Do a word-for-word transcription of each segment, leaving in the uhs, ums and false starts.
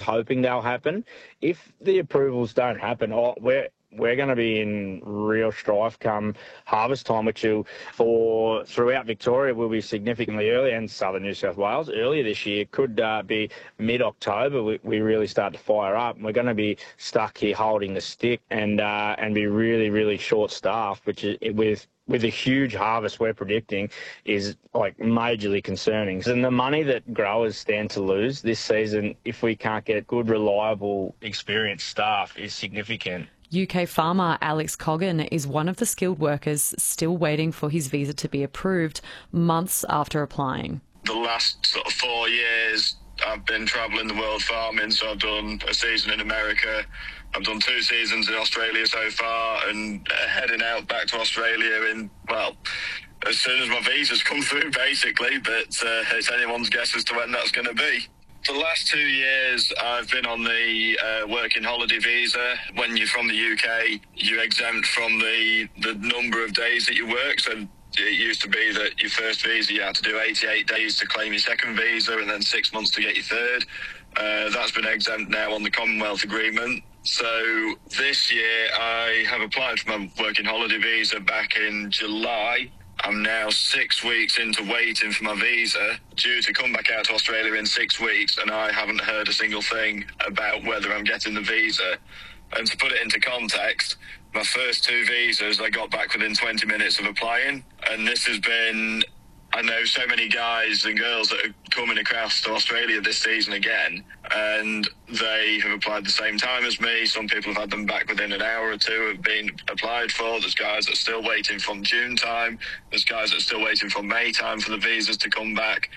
hoping they'll happen. If the approvals don't happen, oh, we're we're going to be in real strife come harvest time, which will, for throughout Victoria, will be significantly earlier, and southern New South Wales earlier this year. Could uh, be mid-October. We, we really start to fire up, and we're going to be stuck here holding the stick and uh, and be really, really short-staffed, which is with. with a huge harvest we're predicting is like majorly concerning. And the money that growers stand to lose this season, if we can't get good, reliable, experienced staff, is significant. U K farmer Alex Coggan is one of the skilled workers still waiting for his visa to be approved months after applying. The last sort of four years I've been travelling the world farming, so I've done a season in America, I've done two seasons in Australia so far, and uh, heading out back to Australia in, well, as soon as my visa's come through, basically, but uh, it's anyone's guess as to when that's going to be. The last two years I've been on the uh, working holiday visa. When you're from the U K, you're exempt from the, the number of days that you work, so it used to be that your first visa you had to do eighty-eight days to claim your second visa and then six months to get your third. Uh, that's been exempt now on the Commonwealth Agreement. So this year I have applied for my working holiday visa back in July. I'm now six weeks into waiting for my visa, due to come back out to Australia in six weeks, and I haven't heard a single thing about whether I'm getting the visa. And to put it into context, my first two visas I got back within twenty minutes of applying, and this has been, I know so many guys and girls that are coming across to Australia this season again, and they have applied the same time as me. Some people have had them back within an hour or two of being applied for. There's guys that are still waiting from June time. There's guys that are still waiting from May time for the visas to come back.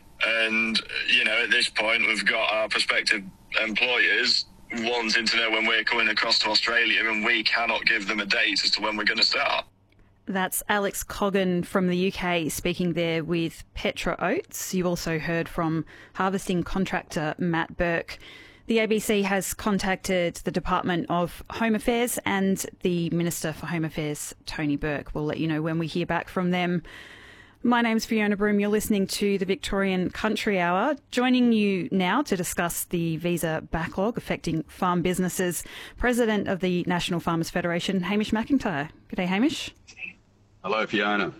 And, you know, at this point, we've got our prospective employers wanting to know when we're coming across to Australia, and we cannot give them a date as to when we're going to start. That's Alex Coggan from the U K speaking there with Petra Oates. You also heard from harvesting contractor Matt Burke. The A B C has contacted the Department of Home Affairs and the Minister for Home Affairs, Tony Burke. We'll let you know when we hear back from them. My name's Fiona Broom. You're listening to the Victorian Country Hour. Joining you now to discuss the visa backlog affecting farm businesses, President of the National Farmers Federation, Hamish McIntyre. G'day, Hamish. Hello, Fiona.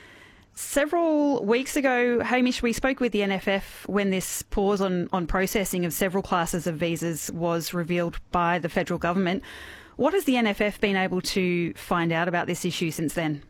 Several weeks ago, Hamish, we spoke with the N F F when this pause on, on processing of several classes of visas was revealed by the federal government. What has the N F F been able to find out about this issue since then?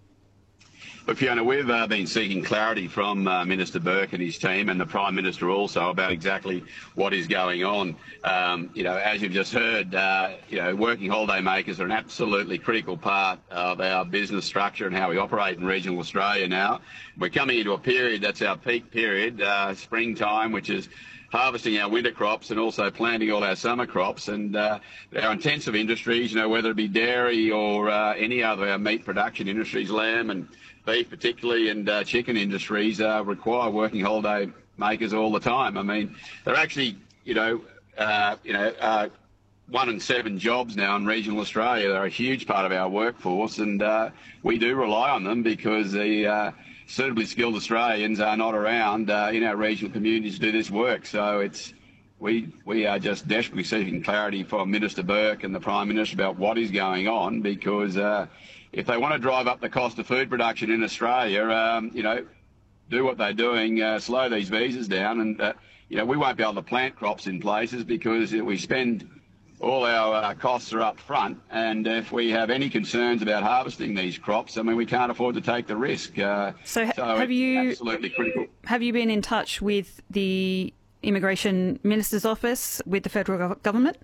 Look, Fiona, we've uh, been seeking clarity from uh, Minister Burke and his team, and the Prime Minister also, about exactly what is going on. Um, you know, as you've just heard, uh, you know, working holiday makers are an absolutely critical part of our business structure and how we operate in regional Australia now. We're coming into a period that's our peak period, uh, springtime, which is harvesting our winter crops and also planting all our summer crops. And uh, our intensive industries, you know, whether it be dairy or uh, any other our meat production industries, lamb and beef particularly, and uh, chicken industries uh, require working holiday makers all the time. I mean, they're actually, you know, uh, you know, uh, one in seven jobs now in regional Australia. They're a huge part of our workforce, and uh, we do rely on them because the uh, suitably skilled Australians are not around uh, in our regional communities to do this work. So it's we we are just desperately seeking clarity from Minister Burke and the Prime Minister about what is going on, because uh, if they want to drive up the cost of food production in Australia, um, you know, do what they're doing, uh, slow these visas down, and uh, you know, we won't be able to plant crops in places because we spend all our uh, costs are up front, and if we have any concerns about harvesting these crops, I mean, we can't afford to take the risk. Uh, so, so have you absolutely critical. Have you been in touch with the Immigration Minister's office, with the federal government?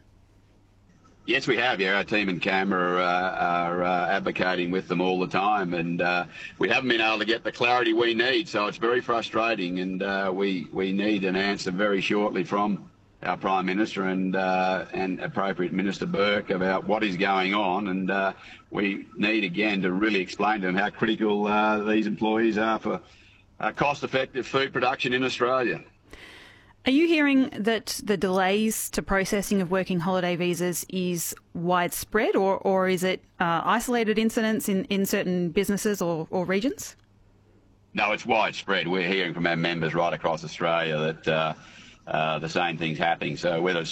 Yes, we have. Yeah, our team in Canberra uh, are uh, advocating with them all the time, and uh, we haven't been able to get the clarity we need. So it's very frustrating, and uh, we we need an answer very shortly from our Prime Minister and uh, and appropriate Minister Burke about what is going on, and uh, we need again to really explain to them how critical uh, these employees are for uh, cost-effective food production in Australia. Are you hearing that the delays to processing of working holiday visas is widespread, or, or is it uh, isolated incidents in, in certain businesses or, or regions? No, it's widespread. We're hearing from our members right across Australia that uh, uh, the same thing's happening. So whether it's